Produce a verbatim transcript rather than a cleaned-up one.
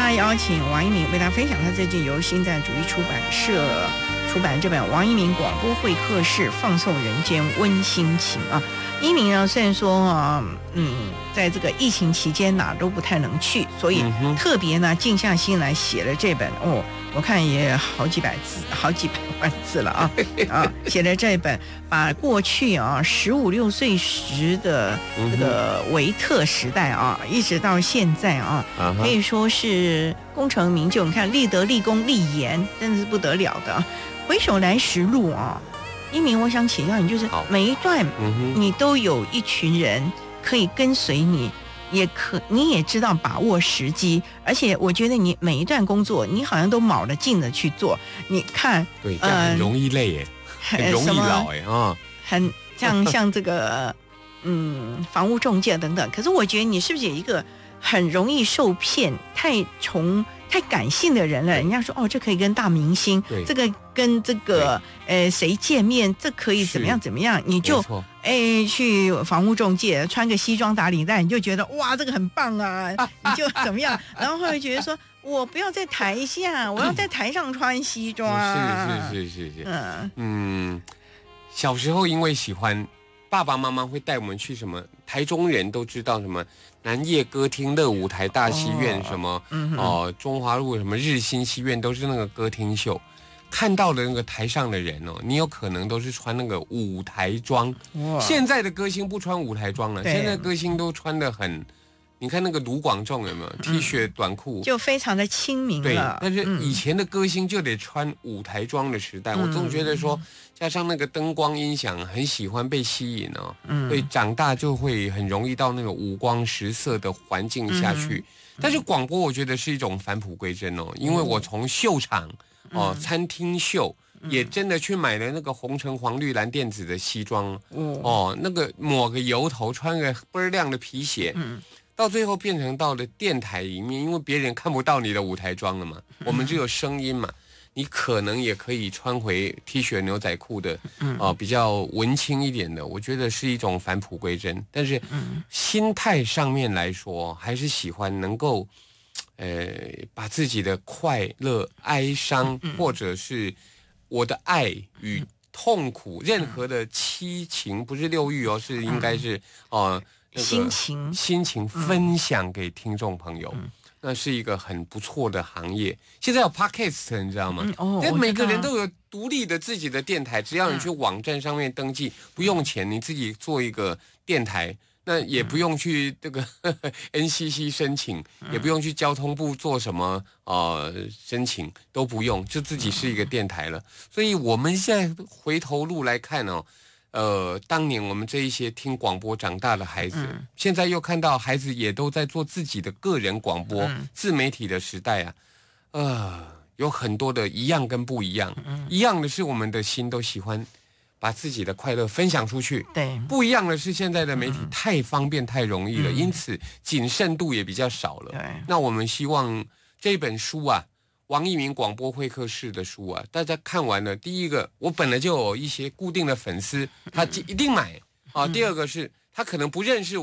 呢，邀请王一鸣为大家分享他最近由新赞主义出版社出版这本《王一鸣广播会客室放送人间温馨情》啊。一鸣呢，虽然说啊，嗯，在这个疫情期间哪都不太能去，所以特别呢静下心来写了这本哦，我看也好几百字，好几百万字了啊啊，写了这本，把过去啊十五六岁时的这个维特时代啊，一直到现在啊，可以说是功成名就。你看立德、立功、立言，真的是不得了的。回首来时路啊。一鸣，我想请教你，就是每一段你都有一群人可以跟随你，也可你也知道把握时机，而且我觉得你每一段工作你好像都卯着劲的去做。你看， 对，这样很容易累耶，呃、很容易老哎啊， 很像像这个嗯房屋中介等等。可是我觉得你是不是有一个很容易受骗、太从太感性的人了？人家说哦，这可以跟大明星，这个跟这个呃谁见面，这可以怎么样怎么样，你就哎去房屋中介穿个西装打领带，你就觉得哇这个很棒啊，你就怎么样？然后会觉得说我不要在台下，我要在台上穿西装。 是是是是是，嗯嗯，小时候因为喜欢，爸爸妈妈会带我们去什么？台中人都知道什么南叶歌厅、乐舞台大戏院，什么哦、嗯呃、中华路什么日新戏院，都是那个歌厅秀。看到的那个台上的人哦，你有可能都是穿那个舞台装。现在的歌星不穿舞台装了，现在的歌星都穿得很。你看那个卢广仲有没有 T 恤短裤、嗯、 就非常的亲民了。 对，但是以前的歌星就得穿舞台装的时代、嗯、我总觉得说加上那个灯光音响很喜欢被吸引哦，嗯，所以长大就会很容易到那个五光十色的环境下去、嗯、但是广播我觉得是一种返璞归真哦，因为我从秀场哦、嗯、餐厅秀也真的去买了那个红橙黄绿蓝靛紫的西装、嗯、哦，那个抹个油头，穿个倍儿亮的皮鞋，嗯，到最后变成到了电台里面，因为别人看不到你的舞台装了嘛，我们只有声音嘛，你可能也可以穿回 T 恤牛仔裤的，呃，比较文青一点的，我觉得是一种返璞归真。但是心态上面来说，还是喜欢能够，呃，把自己的快乐、哀伤，或者是我的爱与痛苦，任何的七情，不是六欲哦，是应该是哦。呃那个、 心情心情分享给听众朋友、嗯、那是一个很不错的行业。现在有 podcast 你知道吗、嗯哦、但每个人都有独立的自己的电台，只要你去网站上面登记、嗯、不用钱，你自己做一个电台，那也不用去这个N C C 申请、嗯、也不用去交通部做什么呃申请，都不用，就自己是一个电台了。所以我们现在回头路来看哦，呃，当年我们这一些听广播长大的孩子、嗯、现在又看到孩子也都在做自己的个人广播、嗯、自媒体的时代啊，呃，有很多的一样跟不一样、嗯、一样的是我们的心都喜欢把自己的快乐分享出去， 对， 不一样的是现在的媒体太方便太容易了、嗯、因此谨慎度也比较少了。 对， 那我们希望这本书啊，王一鸣广播会客室的书啊，大家看完了，第一个我本来就有一些固定的粉丝，他一定买啊、嗯、第二个是他可能不认识